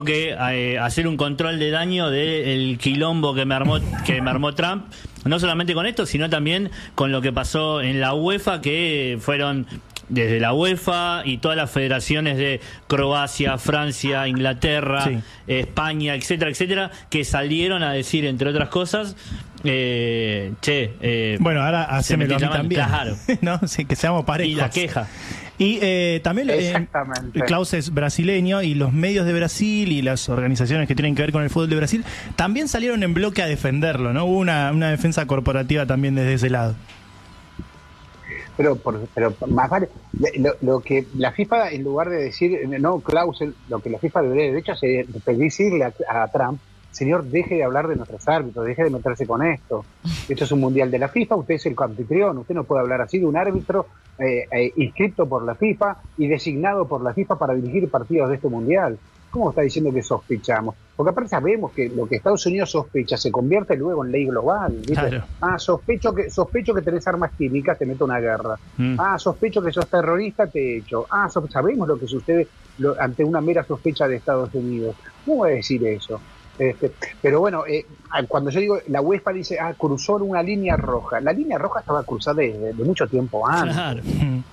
que hacer un control de daño del quilombo que me armó Trump, no solamente con esto, sino también con lo que pasó en la UEFA, que fueron desde la UEFA y todas las federaciones de Croacia, Francia, Inglaterra, Sí. España, etcétera, etcétera, que salieron a decir, entre otras cosas, bueno, ahora hacémelo a mí también. Claro. ¿No? Sí, que seamos parejos. Y la queja. Y también Exactamente. Klaus es brasileño y los medios de Brasil y las organizaciones que tienen que ver con el fútbol de Brasil también salieron en bloque a defenderlo, ¿no? Hubo una defensa corporativa también desde ese lado. Pero más vale, lo que la FIFA, en lugar de decir, no, Klaus, lo que la FIFA debería de hecho es decirle a Trump: señor, deje de hablar de nuestros árbitros, deje de meterse con esto. Esto es un mundial de la FIFA, usted es el anfitrión, usted no puede hablar así de un árbitro inscrito por la FIFA y designado por la FIFA para dirigir partidos de este mundial. ¿Cómo está diciendo que sospechamos? Porque aparte sabemos que lo que Estados Unidos sospecha se convierte luego en ley global, ¿viste? Claro. Sospecho que tenés armas químicas, te meto una guerra. Sospecho que sos terrorista, te echo. Sabemos lo que sucede ante una mera sospecha de Estados Unidos. ¿Cómo voy a decir eso? Pero bueno, cuando yo digo, la UEFA dice, cruzó una línea roja. La línea roja estaba cruzada de mucho tiempo antes. Claro.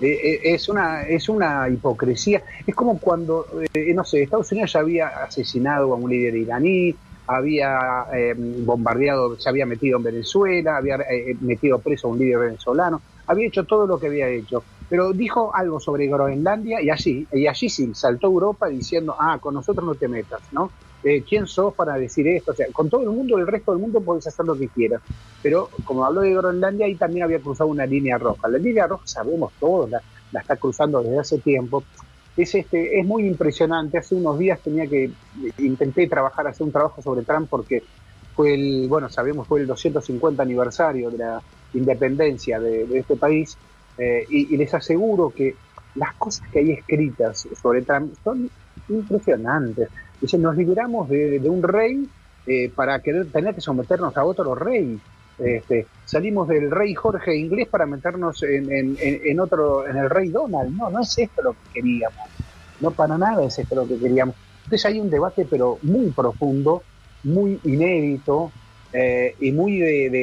Es una hipocresía. Es como cuando, no sé, Estados Unidos ya había asesinado a un líder iraní, había bombardeado, se había metido en Venezuela, había metido preso a un líder venezolano, había hecho todo lo que había hecho. Pero dijo algo sobre Groenlandia y allí sí, saltó Europa diciendo, con nosotros no te metas, ¿no? ¿Quién sos para decir esto? O sea, con todo el mundo, el resto del mundo podés hacer lo que quieras. Pero como habló de Groenlandia, ahí también había cruzado una línea roja. La línea roja sabemos todos, la está cruzando desde hace tiempo. Es muy impresionante. Hace unos días intenté hacer un trabajo sobre Trump porque fue el 250 aniversario de la independencia de este país, y les aseguro que las cosas que hay escritas sobre Trump son impresionantes. Dice, nos liberamos de un rey para tener que someternos a otro rey. Salimos del rey Jorge inglés para meternos en el rey Donald. No es esto lo que queríamos. No, para nada es esto lo que queríamos. Entonces hay un debate, pero muy profundo, muy inédito, y muy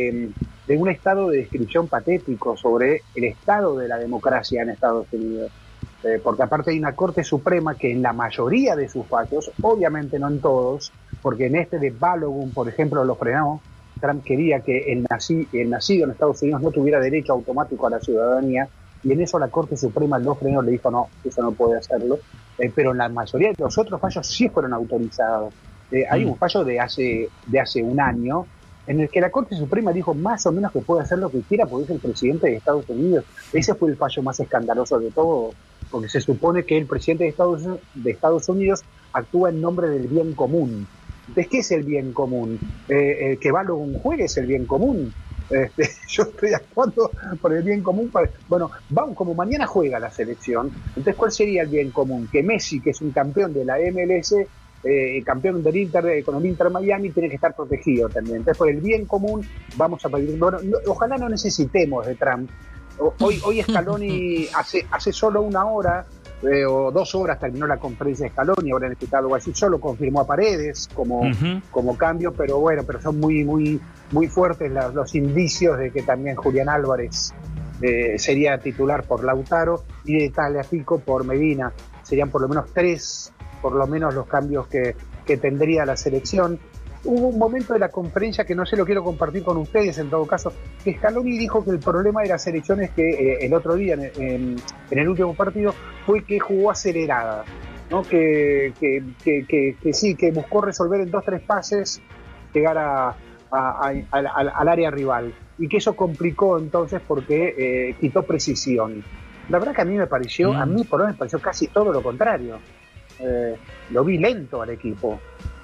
de un estado de descripción patético sobre el estado de la democracia en Estados Unidos. Porque aparte hay una Corte Suprema que en la mayoría de sus fallos, obviamente no en todos, porque en este de Balogun, por ejemplo, lo frenó. Trump quería que el nacido en Estados Unidos no tuviera derecho automático a la ciudadanía, y en eso la Corte Suprema lo frenó, le dijo no, eso no puede hacerlo. Pero en la mayoría de los otros fallos sí fueron autorizados. Hay un fallo de hace un año en el que la Corte Suprema dijo más o menos que puede hacer lo que quiera porque es el presidente de Estados Unidos. Ese fue el fallo más escandaloso de todo, porque se supone que el presidente de Estados Unidos actúa en nombre del bien común. Entonces, ¿qué es el bien común? Que Balogun juegue es el bien común. Yo estoy actuando por el bien común. Como mañana juega la selección, entonces ¿cuál sería el bien común? Que Messi, que es un campeón de la MLS, campeón del Inter, con el Inter Miami, tiene que estar protegido también. Entonces, por el bien común vamos a pedir. Ojalá no necesitemos de Trump. Hoy Scaloni hace solo 1 hora o 2 horas terminó la conferencia de Scaloni, ahora necesitado algo así, solo confirmó a Paredes como cambio, pero son muy fuertes los indicios de que también Julián Álvarez sería titular por Lautaro y de Tagliafico por Medina. Serían por lo menos 3 los cambios que tendría la selección. Hubo un momento de la conferencia que no sé, lo quiero compartir con ustedes en todo caso, que Scaloni dijo que el problema de las elecciones que el otro día en el último partido fue que jugó acelerada, ¿no? Que buscó resolver en 2-3 pases, llegar al área rival, y que eso complicó entonces porque quitó precisión. La verdad que a mí me pareció, por lo menos me pareció casi todo lo contrario. Lo vi lento al equipo.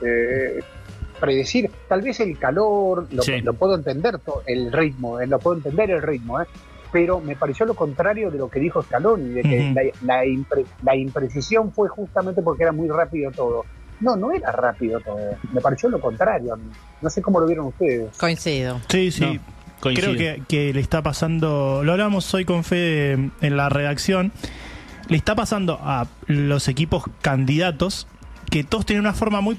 Predecir, tal vez el calor, lo puedo entender, el ritmo, pero me pareció lo contrario de lo que dijo Scaloni, de que la imprecisión fue justamente porque era muy rápido todo. No era rápido todo, me pareció lo contrario. No sé cómo lo vieron ustedes. Coincido. Sí. No, coincido. Creo que le está pasando, lo hablamos hoy con Fede en la redacción, le está pasando a los equipos candidatos que todos tienen una forma muy